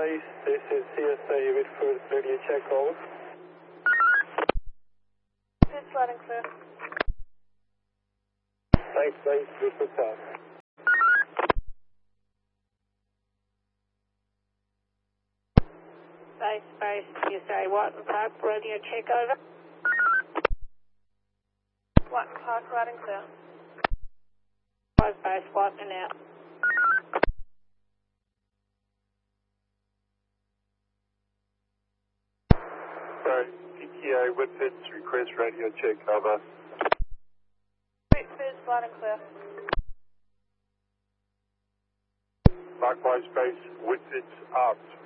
Base, this is CSA Whitford, radio check, over. It's loud and clear. Thanks, Base, Whitford South. Base, CSA Whiten Park, radio check, over. Whiten Park, loud and clear. Base, Whiten out. Sorry, PTA Whitford, request radio check, over. Whitford, loud and clear. Likewise, Base, Whitford's out.